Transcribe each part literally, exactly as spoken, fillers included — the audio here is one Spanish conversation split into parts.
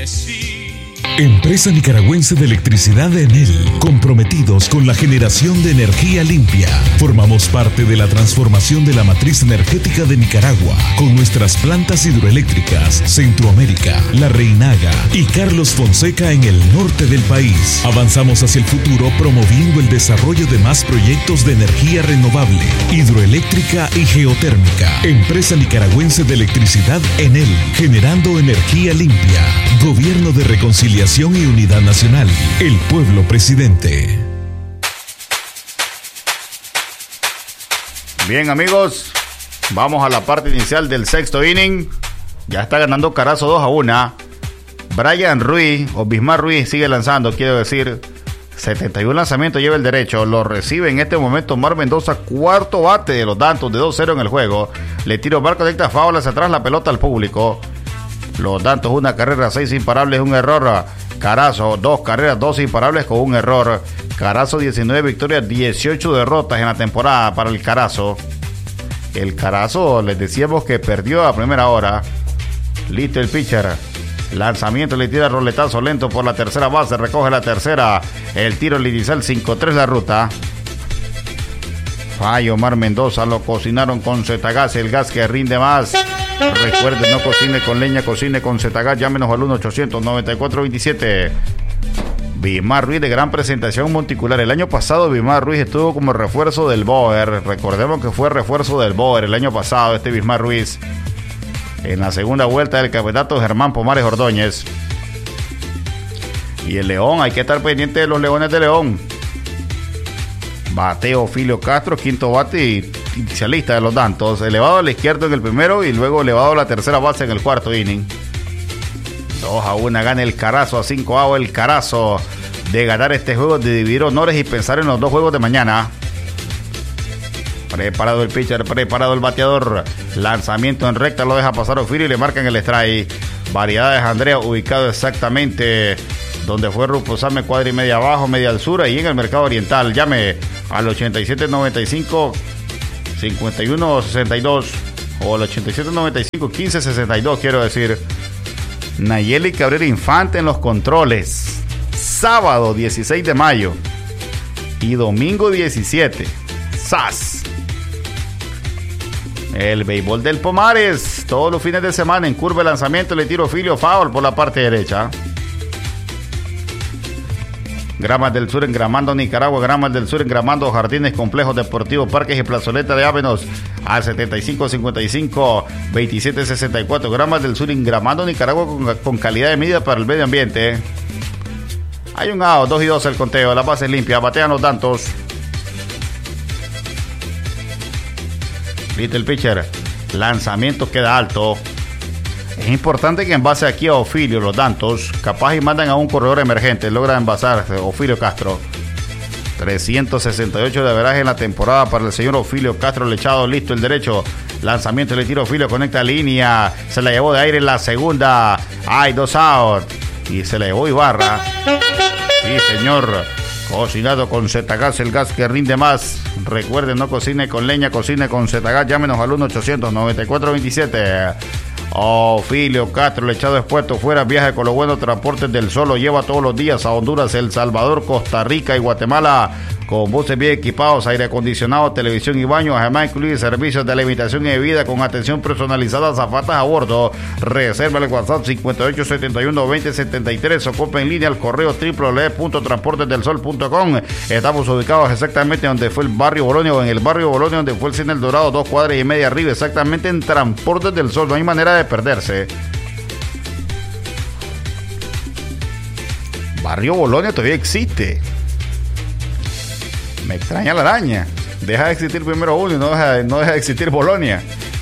que sí. Empresa Nicaragüense de Electricidad Enel, comprometidos con la generación de energía limpia. Formamos parte de la transformación de la matriz energética de Nicaragua, con nuestras plantas hidroeléctricas, Centroamérica, La Reinaga y Carlos Fonseca en el norte del país. Avanzamos hacia el futuro promoviendo el desarrollo de más proyectos de energía renovable, hidroeléctrica y geotérmica. Empresa Nicaragüense de Electricidad Enel, generando energía limpia. Gobierno de Reconciliación y Unidad Nacional. El pueblo presidente. Bien, amigos, vamos a la parte inicial del sexto inning. Ya está ganando Carazo dos a uno. Brian Ruiz, o Bismar Ruiz, sigue lanzando, quiero decir, setenta y uno lanzamientos lleva el derecho. Lo recibe en este momento Omar Mendoza, cuarto bate de los Dantos de dos cero en el juego. Le tiro barco directa, faula hacia atrás, la pelota al público. Los Dantos, una carrera, seis imparables, un error. Carazo, dos carreras, dos imparables con un error. Carazo, diecinueve victorias, dieciocho derrotas en la temporada para el Carazo. El Carazo, les decíamos que perdió a primera hora. Listo el pitcher. Lanzamiento, le tira roletazo lento por la tercera base, recoge la tercera. El tiro lineal, cinco tres la ruta. Fallo Omar Mendoza, lo cocinaron con Zetagas, el gas que rinde más. Recuerden, no cocine con leña, cocine con Zetagas. Llámenos al uno ochocientos noventa y cuatro veintisiete. Bismar Ruiz, de gran presentación monticular. El año pasado Bismar Ruiz estuvo como refuerzo del Boer. Recordemos que fue refuerzo del Boer el año pasado este Bismar Ruiz, en la segunda vuelta del campeonato Germán Pomares Ordóñez. Y el León, hay que estar pendiente de los Leones de León. Bateo Filio Castro, quinto bate y inicialista de los Dantos. Elevado a la izquierda en el primero y luego elevado a la tercera base en el cuarto inning. dos a uno gana el Carazo, a cinco a el Carazo de ganar este juego, de dividir honores y pensar en los dos juegos de mañana. Preparado el pitcher, preparado el bateador. Lanzamiento en recta, lo deja pasar Ofirio y le marcan el strike. Variedades Andrea, ubicado exactamente donde fue Rufo Same, cuadra y media abajo, media al sur, ahí en el mercado oriental. Llame al ochenta y siete noventa y cinco cincuenta y uno sesenta y dos o al ochenta y siete noventa y cinco quince sesenta y dos, quiero decir. Nayeli Cabrera Infante en los controles. Sábado dieciséis de mayo y domingo diecisiete. S A S. El béisbol del Pomares, todos los fines de semana en curva de lanzamiento, le tiro Filio foul por la parte derecha. Gramas del Sur engramando Nicaragua, Gramas del Sur engramando Jardines, Complejos Deportivos, Parques y Plazoleta de Ávenos al setenta y cinco cincuenta y cinco veintisiete sesenta y cuatro. Gramas del Sur engramando Nicaragua con, con calidad de medida para el medio ambiente. Hay un out, dos y dos el conteo, la base es limpia, batean los Dantos. Listo el pitcher, lanzamiento queda alto. Es importante que envase aquí a Ofirio los Dantos, capaz y mandan a un corredor emergente, logra envasar Ofirio Castro. trescientos sesenta y ocho de averaje en la temporada para el señor Ofirio Castro Lechado. Listo el derecho, lanzamiento, le tiro Ofirio, conecta línea, se la llevó de aire en la segunda, hay dos out y se la llevó Ibarra. Sí señor, cocinado con Zetagas, el gas que rinde más. Recuerden, no cocine con leña, cocine con Zetagas. Llámenos al uno ochocientos noventa y cuatro veintisiete. Ofirio Castro Lechado es puesto fuera, viaje con los buenos transportes del Sol, lo lleva todos los días a Honduras, El Salvador, Costa Rica y Guatemala, con buses bien equipados, aire acondicionado, televisión y baño. Además incluye servicios de alimentación y bebida con atención personalizada, azafatas a bordo. Reserva el WhatsApp cincuenta y ocho setenta y uno veinte setenta y tres o compra en línea al correo doble u doble u doble u punto transportes del sol punto com. Estamos ubicados exactamente donde fue el barrio Bolonia, o en el barrio Bolonia donde fue el Cine El Dorado, dos cuadras y media arriba, exactamente en Transportes del Sol. No hay manera de perderse. Barrio Bolonia todavía existe. Me extraña la araña. Deja de existir primero uno y no deja, no deja de existir Bolonia.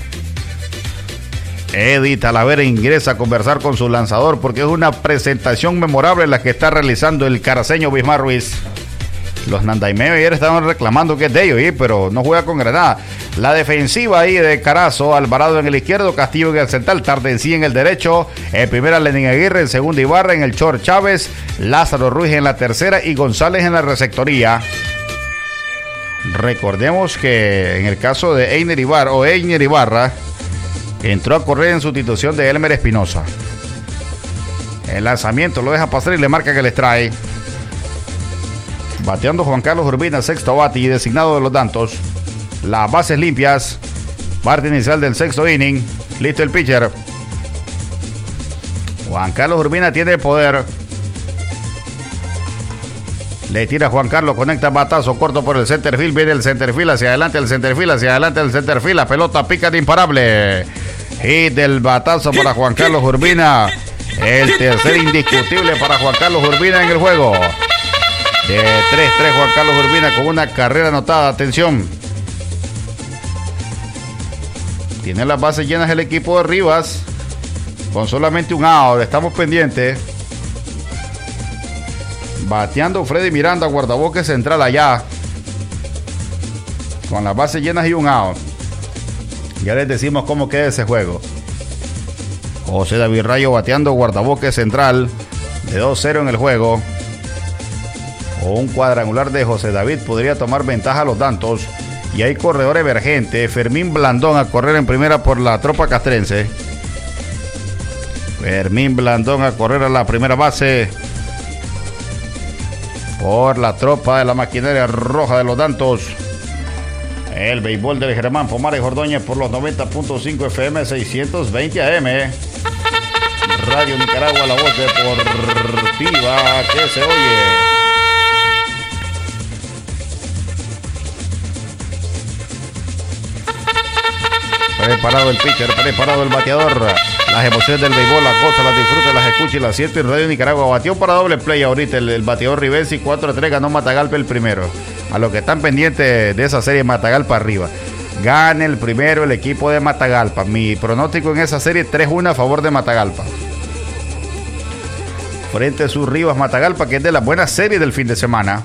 Eddie Talavera ingresa a conversar con su lanzador porque es una presentación memorable la que está realizando el caraceño Bismar Ruiz. Los Nandaimeos ayer estaban reclamando que es de ellos, ¿sí? Pero no juega con Granada. La defensiva ahí de Carazo, Alvarado en el izquierdo, Castillo en el central, Tardencí en el derecho, en primera Lenín Aguirre, en segunda Ibarra, en el Chor Chávez, Lázaro Ruiz en la tercera y González en la receptoría. Recordemos que en el caso de Einer Ibarra, o Einer Ibarra, entró a correr en sustitución de Elmer Espinosa. El lanzamiento lo deja pasar y le marca que le extrae. Bateando Juan Carlos Urbina, sexto bate y designado de los Dantos. Las bases limpias. Parte inicial del sexto inning. Listo el pitcher. Juan Carlos Urbina tiene poder. Le tira Juan Carlos, conecta batazo corto por el center field. Viene el center field hacia adelante, el center field hacia adelante, el center field. La pelota pica de imparable. Hit del batazo para Juan Carlos Urbina. El tercer indiscutible para Juan Carlos Urbina en el juego. De tres tres Juan Carlos Urbina con una carrera anotada. Atención. Tiene las bases llenas el equipo de Rivas. Con solamente un out. Estamos pendientes. Bateando Freddy Miranda, guardaboque central allá. Con las bases llenas y un out. Ya les decimos cómo queda ese juego. José David Rayo bateando, guardaboque central. De dos cero en el juego. O un cuadrangular de José David podría tomar ventaja a los Dantos. Y hay corredor emergente. Fermín Blandón a correr en primera por la tropa castrense. Fermín Blandón a correr a la primera base por la tropa de la maquinaria roja de los Dantos. El béisbol del Germán Pomares Ordóñez por los noventa punto cinco F M, seiscientos veinte A M. Radio Nicaragua, la voz deportiva que se oye. Preparado el pitcher, preparado el bateador. Las emociones del béisbol, las cosas, las disfruta, las escucha y las siente en Radio Nicaragua. Batió para doble play ahorita el, el bateador Rivensi, cuatro a tres, ganó Matagalpa el primero. A los que están pendientes de esa serie, Matagalpa arriba. Gana el primero el equipo de Matagalpa. Mi pronóstico en esa serie, tres uno a favor de Matagalpa. Frente a sus Rivas Matagalpa, que es de la buena serie del fin de semana.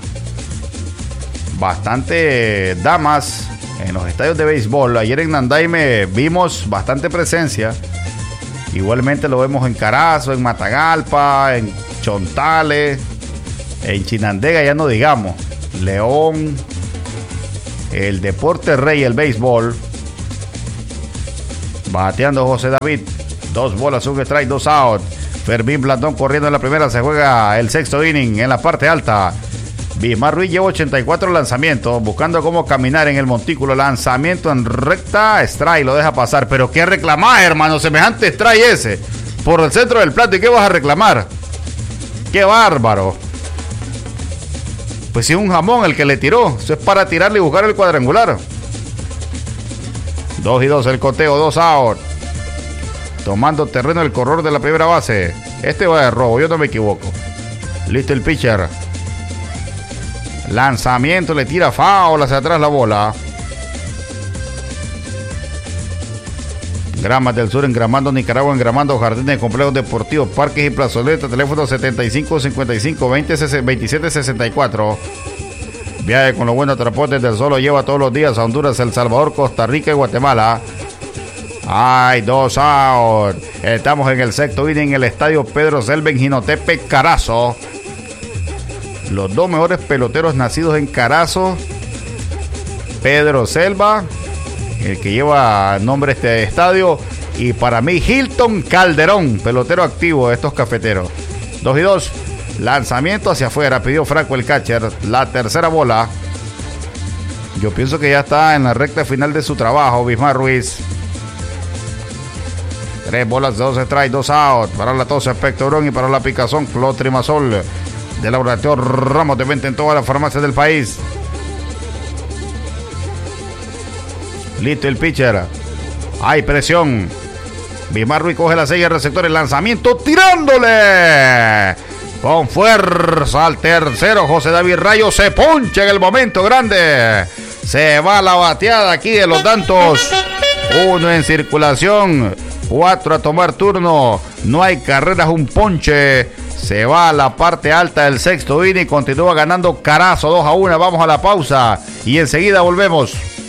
Bastante damas en los estadios de béisbol. Ayer en Nandaime vimos bastante presencia. Igualmente lo vemos en Carazo, en Matagalpa, en Chontales, en Chinandega, ya no digamos. León, el deporte rey, el béisbol. Bateando José David. Dos bolas, un strike, dos out. Fermín Blandón corriendo en la primera. Se juega el sexto inning en la parte alta. Bismar Ruiz lleva ochenta y cuatro lanzamientos, buscando cómo caminar en el montículo. Lanzamiento en recta, strike, lo deja pasar. Pero ¿qué reclamás, hermano? Semejante strike ese, por el centro del plato. ¿Y qué vas a reclamar? ¡Qué bárbaro! Pues si es un jamón el que le tiró. Eso es para tirarle y buscar el cuadrangular. Dos y dos el conteo, dos out. Tomando terreno el corredor de la primera base. Este va de robo, yo no me equivoco. Listo el pitcher. Lanzamiento, le tira foul hacia atrás la bola. Gramas del Sur, engramando Nicaragua, engramando jardines, complejos deportivos, parques y plazoletas. Teléfono setenta y cinco cincuenta y cinco veinte veintisiete sesenta y cuatro. Viaje con los buenos transportes del Sol, lo lleva todos los días a Honduras, El Salvador, Costa Rica y Guatemala. Hay dos out. Estamos en el sexto inning en el estadio Pedro Selva en Jinotepe, Carazo. Los dos mejores peloteros nacidos en Carazo. Pedro Selva, el que lleva nombre este estadio, y para mí Hilton Calderón, pelotero activo de estos cafeteros. Dos y dos. Lanzamiento hacia afuera, pidió Franco el catcher. La tercera bola. Yo pienso que ya está en la recta final de su trabajo Bismar Ruiz. Tres bolas, dos strikes, dos out. Para la tos Espectorón y para la picazón Clotrimazol de Laboratorio Ramos, de venta en todas las farmacias del país. Listo el pitcher. Hay presión. Bismar Ruiz coge la sella, receptor, el lanzamiento, tirándole con fuerza al tercero. José David Rayo se poncha en el momento grande. Se va la bateada aquí de los Dantos. Uno en circulación, cuatro a tomar turno. No hay carreras, un ponche. Se va a la parte alta del sexto inning. Continúa ganando Carazo dos a uno. Vamos a la pausa y enseguida volvemos.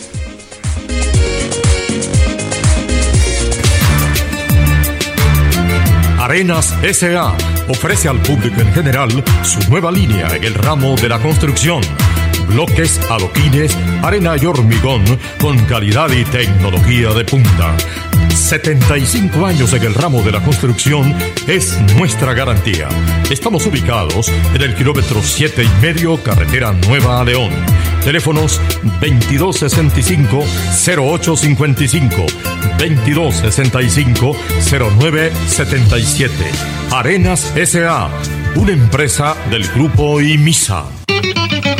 Arenas S A ofrece al público en general su nueva línea en el ramo de la construcción. Bloques, adoquines, arena y hormigón con calidad y tecnología de punta. setenta y cinco años en el ramo de la construcción es nuestra garantía. Estamos ubicados en el kilómetro siete y medio, carretera Nueva a León. Teléfonos veintidós sesenta y cinco, cero ocho cincuenta y cinco, veintidós sesenta y cinco, cero nueve setenta y siete. Arenas S A, una empresa del Grupo IMISA.